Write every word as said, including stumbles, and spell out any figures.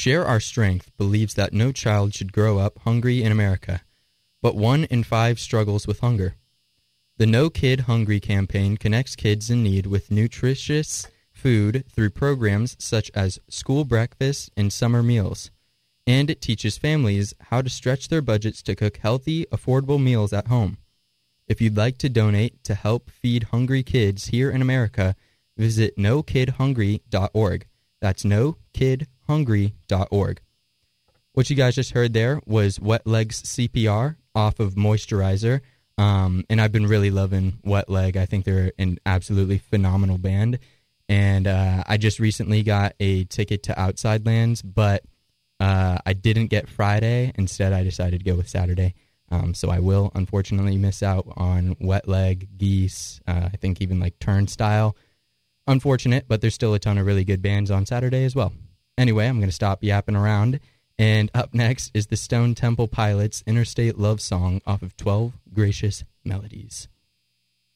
Share Our Strength believes that no child should grow up hungry in America, but one in five struggles with hunger. The No Kid Hungry campaign connects kids in need with nutritious food through programs such as school breakfasts and summer meals, and it teaches families how to stretch their budgets to cook healthy, affordable meals at home. If you'd like to donate to help feed hungry kids here in America, visit no kid hungry dot org. That's no kid hungry dot org. What you guys just heard there was Wet Leg's C P R off of Moisturizer, um, and I've been really loving Wet Leg. I think they're an absolutely phenomenal band. And uh, I just recently got a ticket to Outside Lands, but uh, I didn't get Friday. Instead, I decided to go with Saturday. Um, so I will, unfortunately, miss out on Wet Leg, Geese, uh, I think even like Turnstile. Unfortunate, but there's still a ton of really good bands on Saturday as well. Anyway, I'm going to stop yapping around. And up next is the Stone Temple Pilots' Interstate Love Song off of twelve Gracious Melodies.